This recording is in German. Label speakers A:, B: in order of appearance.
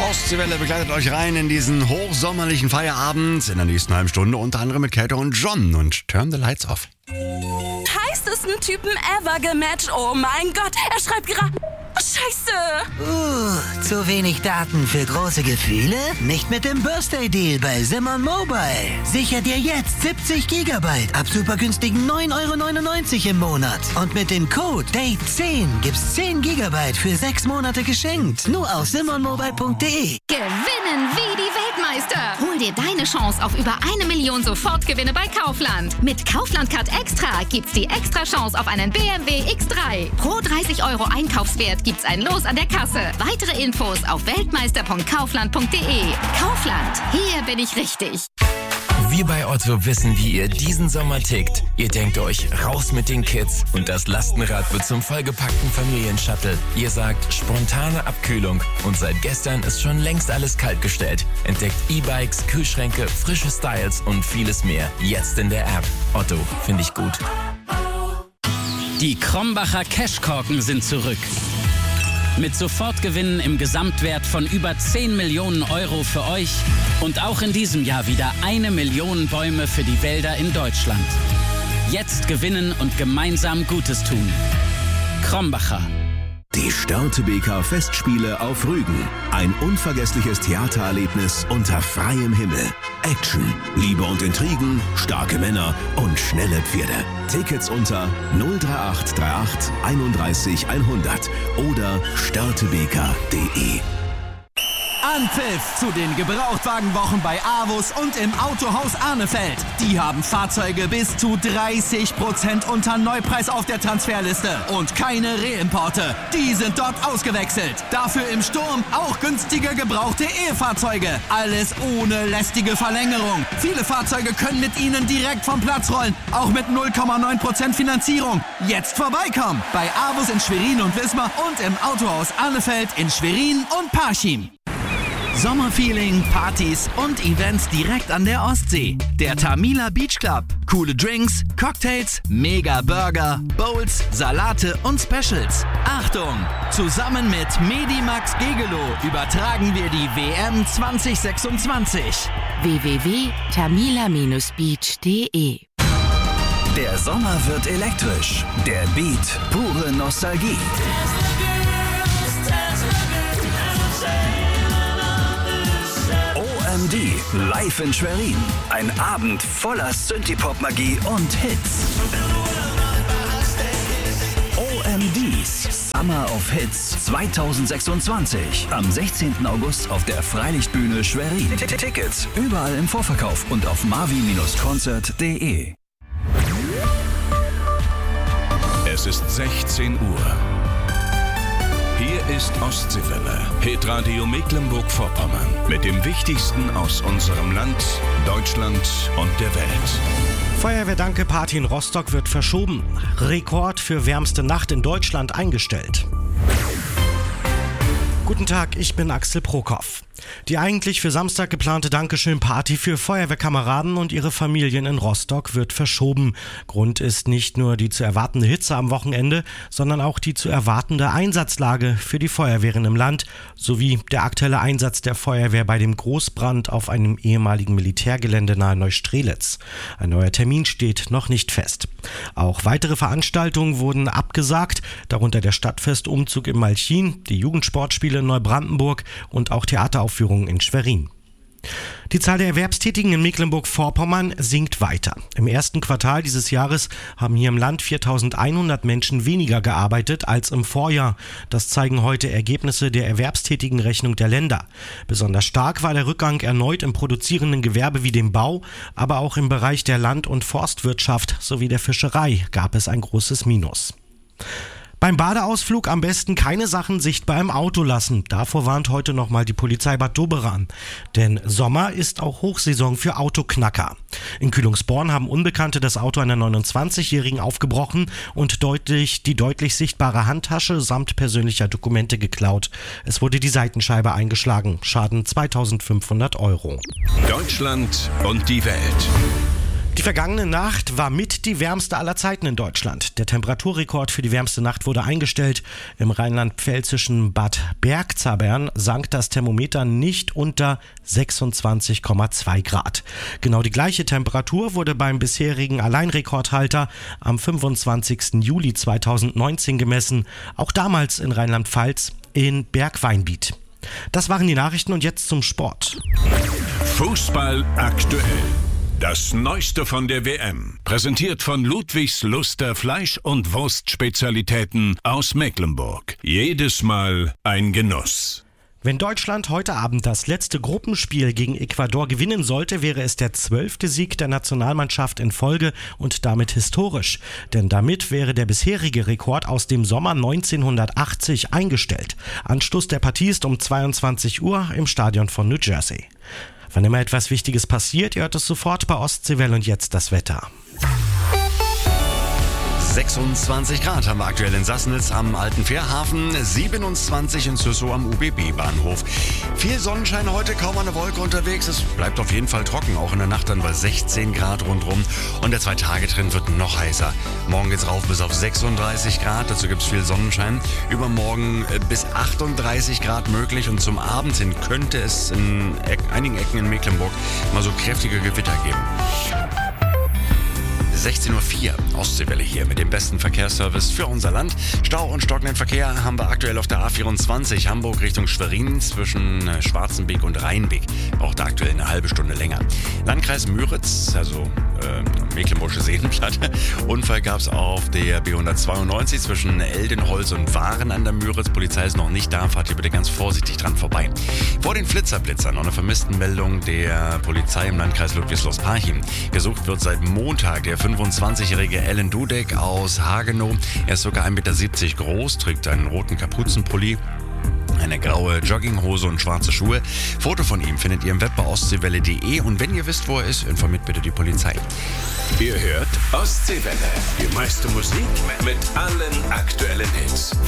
A: Ostseewelle begleitet euch rein in diesen hochsommerlichen Feierabend in der nächsten halben Stunde, unter anderem mit Kato und John und Turn the Lights Off.
B: Heißesten Typen ever gematcht. Oh mein Gott, er schreibt gerade... Scheiße!
C: Zu wenig Daten für große Gefühle? Nicht mit dem Birthday-Deal bei Simon Mobile. Sicher dir jetzt 70 GB ab super günstigen 9,99 € im Monat. Und mit dem Code DATE10 gibt's 10 GB für 6 Monate geschenkt. Nur auf simonmobile.de.
D: Gewinnen wie die Weltmeister. Hol dir deine Chance auf über 1 Million Sofortgewinne bei Kaufland. Mit Kaufland Card Extra gibt's die extra Chance auf einen BMW X3. Pro 30 € Einkaufswert gibt's ein Los an der Kasse. Weitere Infos auf weltmeister.kaufland.de. Kaufland, hier bin ich richtig.
E: Wir bei Otto wissen, wie ihr diesen Sommer tickt. Ihr denkt euch, raus mit den Kids und das Lastenrad wird zum vollgepackten Familienshuttle. Ihr sagt, spontane Abkühlung und seit gestern ist schon längst alles kaltgestellt. Entdeckt E-Bikes, Kühlschränke, frische Styles und vieles mehr. Jetzt in der App. Otto, finde ich gut.
F: Die Krombacher Cashkorken sind zurück. Mit Sofortgewinnen im Gesamtwert von über 10 Millionen € für euch und auch in diesem Jahr wieder 1 Million Bäume für die Wälder in Deutschland. Jetzt gewinnen und gemeinsam Gutes tun. Krombacher.
G: Die Störtebeker Festspiele auf Rügen. Ein unvergessliches Theatererlebnis unter freiem Himmel. Action, Liebe und Intrigen, starke Männer und schnelle Pferde. Tickets unter 03838 31 100 oder störtebeker.de.
H: Anpfiff zu den Gebrauchtwagenwochen bei AWUS und im Autohaus Arnefeld. Die haben Fahrzeuge bis zu 30% unter Neupreis auf der Transferliste und keine Reimporte. Die sind dort ausgewechselt. Dafür im Sturm auch günstige gebrauchte Ehefahrzeuge. Alles ohne lästige Verlängerung. Viele Fahrzeuge können mit ihnen direkt vom Platz rollen. Auch mit 0,9% Finanzierung. Jetzt vorbeikommen. Bei AWUS in Schwerin und Wismar und im Autohaus Arnefeld in Schwerin und Parchim. Sommerfeeling, Partys und Events direkt an der Ostsee. Der Tamila Beach Club. Coole Drinks, Cocktails, Mega Burger, Bowls, Salate und Specials. Achtung! Zusammen mit Medimax Gegelo übertragen wir die WM 2026.
I: www.tamila-beach.de.
G: Der Sommer wird elektrisch. Der Beat, pure Nostalgie. OMD live in Schwerin. Ein Abend voller Synthie-Pop-Magie und Hits. OMDs Summer of Hits 2026. Am 16. August auf der Freilichtbühne Schwerin. Tickets überall im Vorverkauf und auf marvi-concert.de.
J: Es ist 16 Uhr. Hier ist Ostseewelle, Hitradio Mecklenburg-Vorpommern mit dem Wichtigsten aus unserem Land, Deutschland und der Welt.
K: Feuerwehrdanke-Party in Rostock wird verschoben. Rekord für wärmste Nacht in Deutschland eingestellt. Guten Tag, ich bin Axel Prokop. Die eigentlich für Samstag geplante Dankeschön-Party für Feuerwehrkameraden und ihre Familien in Rostock wird verschoben. Grund ist nicht nur die zu erwartende Hitze am Wochenende, sondern auch die zu erwartende Einsatzlage für die Feuerwehren im Land, sowie der aktuelle Einsatz der Feuerwehr bei dem Großbrand auf einem ehemaligen Militärgelände nahe Neustrelitz. Ein neuer Termin steht noch nicht fest. Auch weitere Veranstaltungen wurden abgesagt, darunter der Stadtfestumzug im Malchin, die Jugendsportspiele in Neubrandenburg und auch Theateraufführungen in Schwerin. Die Zahl der Erwerbstätigen in Mecklenburg-Vorpommern sinkt weiter. Im ersten Quartal dieses Jahres haben hier im Land 4.100 Menschen weniger gearbeitet als im Vorjahr. Das zeigen heute Ergebnisse der Erwerbstätigenrechnung der Länder. Besonders stark war der Rückgang erneut im produzierenden Gewerbe wie dem Bau, aber auch im Bereich der Land- und Forstwirtschaft sowie der Fischerei gab es ein großes Minus. Beim Badeausflug am besten keine Sachen sichtbar im Auto lassen. Davor warnt heute nochmal die Polizei Bad Doberan. Denn Sommer ist auch Hochsaison für Autoknacker. In Kühlungsborn haben Unbekannte das Auto einer 29-Jährigen aufgebrochen und die deutlich sichtbare Handtasche samt persönlicher Dokumente geklaut. Es wurde die Seitenscheibe eingeschlagen. Schaden 2.500 €.
J: Deutschland und die Welt.
K: Die vergangene Nacht war mit die wärmste aller Zeiten in Deutschland. Der Temperaturrekord für die wärmste Nacht wurde eingestellt. Im rheinland-pfälzischen Bad Bergzabern sank das Thermometer nicht unter 26,2 Grad. Genau die gleiche Temperatur wurde beim bisherigen Alleinrekordhalter am 25. Juli 2019 gemessen. Auch damals in Rheinland-Pfalz in Bergweinbiet. Das waren die Nachrichten und jetzt zum Sport.
J: Fußball aktuell. Das Neueste von der WM, präsentiert von Ludwigs Luster Fleisch- und Wurstspezialitäten aus Mecklenburg. Jedes Mal ein Genuss.
K: Wenn Deutschland heute Abend das letzte Gruppenspiel gegen Ecuador gewinnen sollte, wäre es der 12. Sieg der Nationalmannschaft in Folge und damit historisch. Denn damit wäre der bisherige Rekord aus dem Sommer 1980 eingestellt. Anstoß der Partie ist um 22 Uhr im Stadion von New Jersey. Wann immer etwas Wichtiges passiert, ihr hört es sofort bei Ostseewelle und jetzt das Wetter.
A: 26 Grad haben wir aktuell in Sassnitz am Alten Fährhafen, 27 in Züssow am UBB-Bahnhof. Viel Sonnenschein heute, kaum eine Wolke unterwegs. Es bleibt auf jeden Fall trocken, auch in der Nacht dann bei 16 Grad rundherum. Und der 2-Tage-Trend wird noch heißer. Morgen geht's rauf bis auf 36 Grad, dazu gibt's viel Sonnenschein. Übermorgen bis 38 Grad möglich und zum Abend hin könnte es in einigen Ecken in Mecklenburg mal so kräftige Gewitter geben. 16.04 Uhr, Ostseewelle hier mit dem besten Verkehrsservice für unser Land. Stau und stockenden Verkehr haben wir aktuell auf der A24 Hamburg Richtung Schwerin zwischen Schwarzenbeek und Rheinbeek. Braucht aktuell eine halbe Stunde länger. Landkreis Müritz, also Mecklenburgische Seenplatte. Unfall gab es auf der B192 zwischen Eldenholz und Waren an der Müritz. Polizei ist noch nicht da, fahrt ihr bitte ganz vorsichtig dran vorbei. Vor den Flitzer-Blitzern noch eine Vermisstenmeldung der Polizei im Landkreis Ludwigslust-Parchim. Gesucht wird seit Montag der 25-jährige Alan Dudek aus Hagenow. Er ist ca. 1,70 Meter groß, trägt einen roten Kapuzenpulli, eine graue Jogginghose und schwarze Schuhe. Foto von ihm findet ihr im Web bei ostseewelle.de und wenn ihr wisst, wo er ist, informiert bitte die Polizei.
J: Ihr hört Ostseewelle, die meiste Musik mit allen aktuellen Hits.